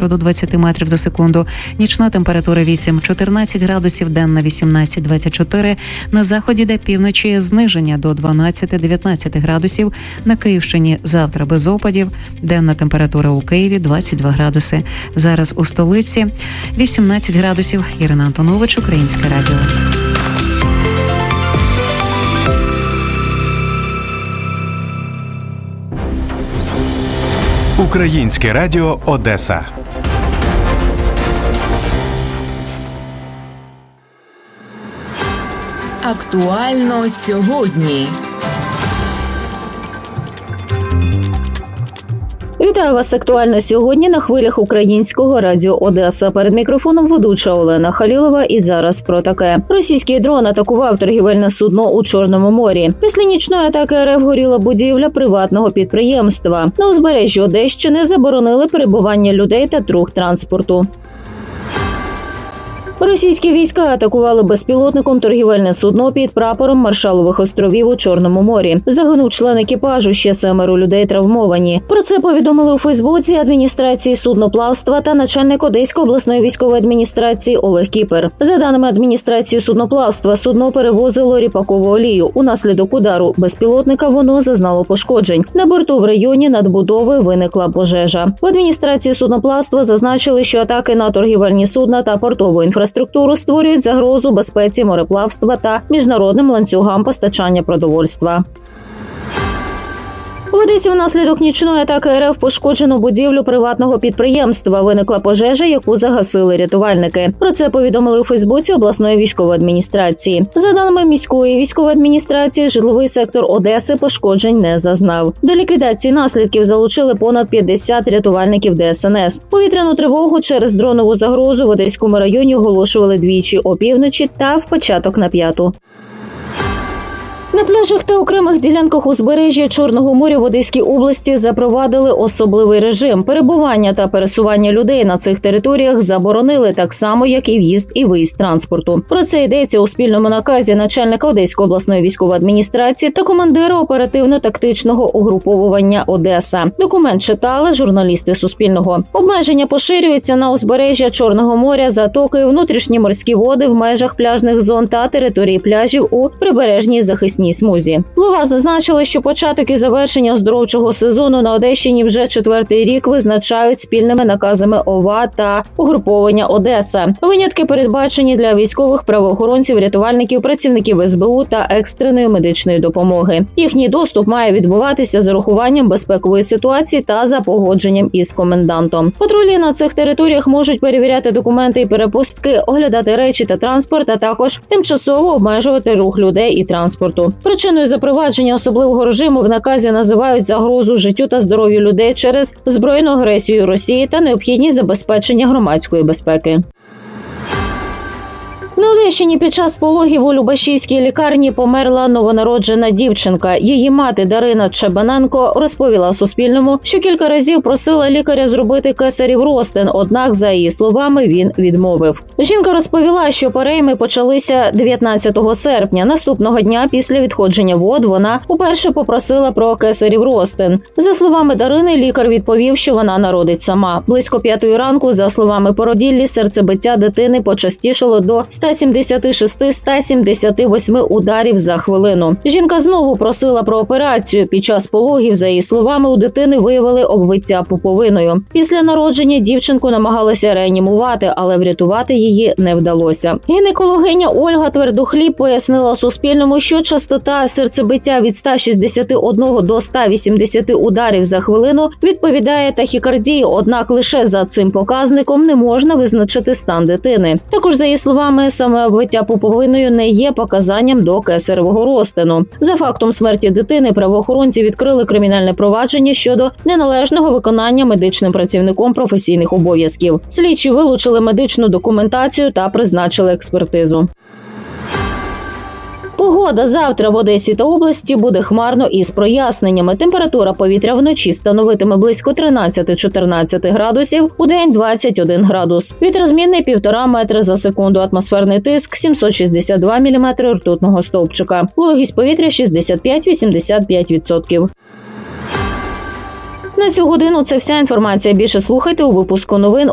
вітру до 20 метрів за секунду. Нічна температура 8-14 градусів, денна 18-24. На заході та півночі зниження до 12-19 градусів. На Київщині завтра без опадів. Денна температура у Києві 22 градуси. Зараз у столиці 18 градусів. Ірина Антонович, Українське радіо. Українське радіо Одеса. Актуально сьогодні. Вітаю вас актуально сьогодні на хвилях Українського радіо Одеса. Перед мікрофоном ведуча Олена Халілова і зараз про таке. Російський дрон атакував торгівельне судно у Чорному морі. Після нічної атаки РФ горіла будівля приватного підприємства. На узбережжі Одещини заборонили перебування людей та труг транспорту. Російські війська атакували безпілотником торгівельне судно під прапором Маршалових островів у Чорному морі. Загинув член екіпажу, ще 7 людей травмовані. Про це повідомили у Фейсбуці адміністрації судноплавства та начальник Одеської обласної військової адміністрації Олег Кіпер. За даними адміністрації судноплавства, судно перевозило ріпакову олію. Унаслідок удару безпілотника воно зазнало пошкоджень. На борту в районі надбудови виникла пожежа. В адміністрації судноплавства зазначили, що атаки на торгівельні судна та портову інфраструктуру створюють загрозу безпеці мореплавства та міжнародним ланцюгам постачання продовольства. В Одесі внаслідок нічної атаки РФ пошкоджено будівлю приватного підприємства. Виникла пожежа, яку загасили рятувальники. Про це повідомили у Фейсбуці обласної військової адміністрації. За даними міської військової адміністрації, житловий сектор Одеси пошкоджень не зазнав. До ліквідації наслідків залучили понад 50 рятувальників ДСНС. Повітряну тривогу через дронову загрозу в Одеському районі оголошували двічі – опівночі та в початок на 5:00. На пляжах та окремих ділянках узбережжя Чорного моря в Одеській області запровадили особливий режим. Перебування та пересування людей на цих територіях заборонили так само, як і в'їзд і виїзд транспорту. Про це йдеться у спільному наказі начальника Одеської обласної військової адміністрації та командира оперативно-тактичного угруповування «Одеса». Документ читали журналісти Суспільного. Обмеження поширюються на узбережжя Чорного моря, затоки, внутрішні морські води в межах пляжних зон та території пляжів у прибережній захисній смузі. В ОВА зазначили, що початок і завершення оздоровчого сезону на Одещині вже 4-й рік визначають спільними наказами ОВА та угруповання «Одеса». Винятки передбачені для військових, правоохоронців, рятувальників, працівників СБУ та екстреної медичної допомоги. Їхній доступ має відбуватися з урахуванням безпекової ситуації та за погодженням із комендантом. Патрулі на цих територіях можуть перевіряти документи і перепустки, оглядати речі та транспорт, а також тимчасово обмежувати рух людей і транспорту. Причиною запровадження особливого режиму в наказі називають загрозу життю та здоров'ю людей через збройну агресію Росії та необхідність забезпечення громадської безпеки. На Одещині під час пологів у Любашівській лікарні померла новонароджена дівчинка. Її мати Дарина Чебаненко розповіла Суспільному, що кілька разів просила лікаря зробити кесарів розтин, однак, за її словами, він відмовив. Жінка розповіла, що перейми почалися 19 серпня. Наступного дня після відходження вод вона уперше попросила про кесарів розтин. За словами Дарини, лікар відповів, що вона народить сама. Близько 5:00 ранку, за словами породіллі, серцебиття дитини почастішало до 176-178 ударів за хвилину. Жінка знову просила про операцію. Під час пологів, за її словами, у дитини виявили обвиття пуповиною. Після народження дівчинку намагалися реанімувати, але врятувати її не вдалося. Гінекологиня Ольга Твердохліб пояснила Суспільному, що частота серцебиття від 161 до 180 ударів за хвилину відповідає тахікардії, однак лише за цим показником не можна визначити стан дитини. Також, за її словами, саме обвиття пуповиною не є показанням до кесаревого розтину. За фактом смерті дитини правоохоронці відкрили кримінальне провадження щодо неналежного виконання медичним працівником професійних обов'язків. Слідчі вилучили медичну документацію та призначили експертизу. Погода завтра в Одесі та області буде хмарно із проясненнями. Температура повітря вночі становитиме близько 13-14 градусів, удень 21 градус. Вітер змінний 1,5 метри за секунду, атмосферний тиск 762 міліметри ртутного стовпчика. Вологість повітря 65-85%. На цю годину це вся інформація. Більше слухайте у випуску новин